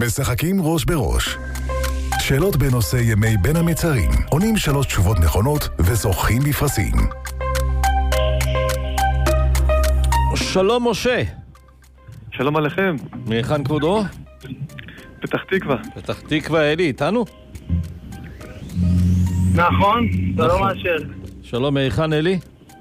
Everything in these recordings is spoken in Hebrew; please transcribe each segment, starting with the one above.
משחקים ראש בראש. שאלות בנושא ימי בין המצרים. עונים 3 תשובות נכונות וזוכים בפרסים. שלום משה. שלום עליכם. מהיכן כבודו? פתח תקווה. פתח תקווה, אלי, איתנו? נכון, שלום אשר. שלום, מהיכן אלי?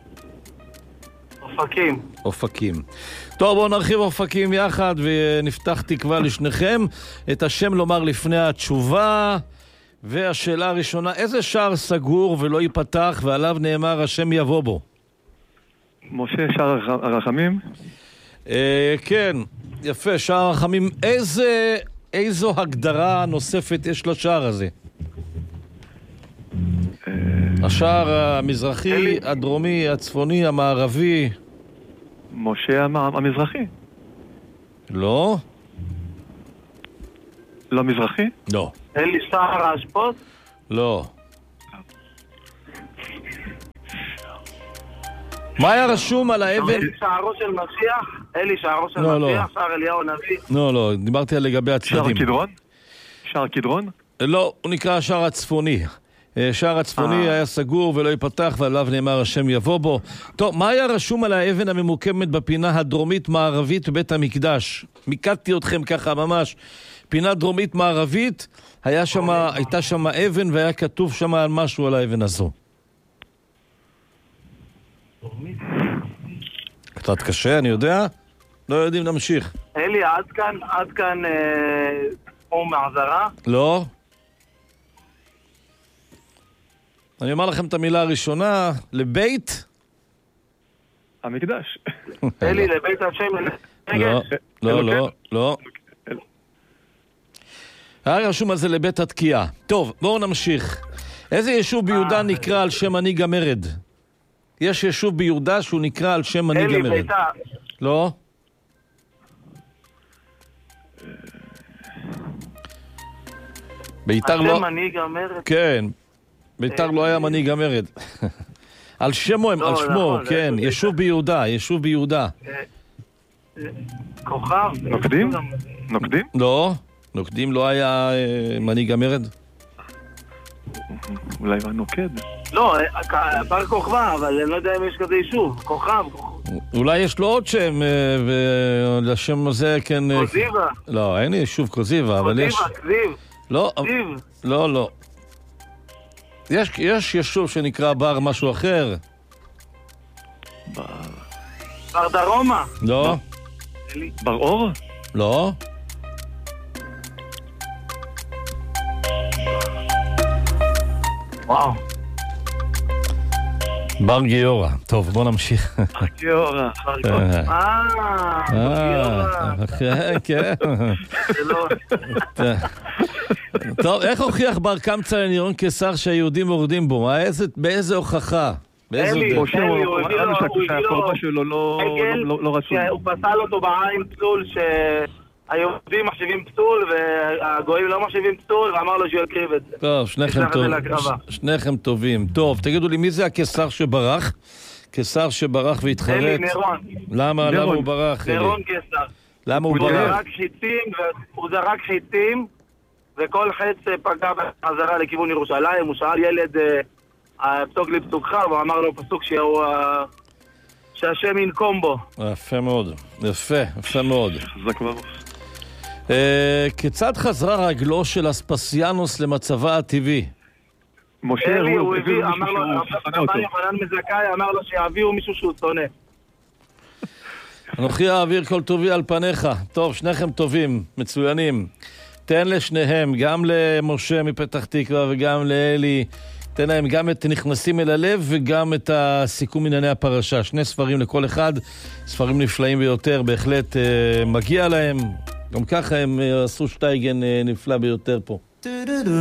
אופקים. אופקים. טוב, בואו נרחיב אופקים יחד ונפתח תקווה לשניכם. את השם לומר לפני התשובה. והשאלה הראשונה, איזה שער סגור ולא ייפתח ועליו נאמר השם יבוא בו? משה, שער הרחמים? כן, יפה, שער הרחמים. איזו הגדרה נוספת יש לשער הזה? השער המזרחי, הדרומי, הצפוני, המערבי? משה המזרחי. לא? לא מזרחי? לא. אין לי שער האשפות? לא. מה היה רשום על האבן? אין לי שערו של משיח? אין לי שערו של משיח? שער אליהו נביא? לא, דיברתי על לגבי הצדדים. שער קדרון? שער קדרון? לא, הוא נקרא השער הצפוני. שער הצפוני היה סגור ולא ייפתח ועליו נאמר השם יבוא בו. טוב, מה היה רשום על האבן הממוקמת בפינה הדרומית מערבית בבית המקדש? מיקדתי אתכם ככה ממש. פינה דרומית מערבית, הייתה שם אבן והיה כתוב שם על משהו על האבן הזו. קצת קשה, אני יודע. לא יודעים, נמשיך. אלי, עד כאן הוא מעזרה? לא. אני אומר לכם את המילה הראשונה, לבית? המקדש. אלי, לבית השם? לא. היה רשום על זה לבית התקיעה. טוב, בואו נמשיך. איזה יישוב ביהודה נקרא על שם מנהיג המרד? יש יישוב ביהודה שהוא נקרא על שם מנהיג המרד. אלי, ביתר. לא? ביתר לא... על שם מנהיג המרד? כן. ביתר לא היה מנהיג המרד. על שמו, על שמו, כן. יישוב ביהודה. כוכב? נוקדים? נוקדים? לא. נוקדים לא היה מנהיג המרד? אולי הוא נוקד. לא, בר כוכבא, אבל אני לא יודע אם יש כזה יישוב. כוכב. אולי יש לו עוד שם, ולשם הזה כן... קוזיבה? לא, אין יישוב קוזיבה, אבל יש... קוזיבה, לא. יש יישוב שנקרא בר משהו אחר. בר דרומה? לא. בר אור? לא. וואו. בר גיורא. טוב, בוא נמשיך. בר גיורא. כן. טוב, איך הוכיח בר קמצא לנירון קיסר שהיהודים מורדים בו? באיזה הוכחה? אלי, משה, הוא אמרנו שהקורבן שלו לא רצוי. הוא פסל אותו בעין פסול שהיהודים מחשיבים פסול והגויים לא מחשיבים פסול, ואמר לו שהוא יקריב את זה. טוב, שניכם טובים. טוב, תגידו לי, מי זה הקיסר שברח? קיסר שברח והתחרט? אלי, נירון. למה הוא ברח? נירון קיסר. למה הוא ברח? הוא זרק חיטים וכל חץ פגע בחזרה לכיוון ירושלים. הוא שאל ילד הפסוק לפסוקך, והוא אמר לו פסוק שהשם ינקום בו. יפה מאוד. יפה מאוד. זה כבר... כיצד חזרה רגלו של אספסיאנוס למצבה הטבעי? משה, הוא הביא מישהו אמר לו, שהוא שונא אותו. יוחנן מזכאי אמר לו שיביאו מישהו שהוא שונא. אנוכי האוויר כל טובי על פניך. טוב, שניכם טובים, מצוינים. תן לשניהם, גם למשה מפתח תקווה וגם לאלי, תן להם גם את נכנסים אל הלב וגם את הסיכום ענייני הפרשה. 2 ספרים לכל אחד, ספרים נפלאים ביותר, בהחלט מגיע להם. גם ככה הם עשו שטייגן נפלא ביותר פה.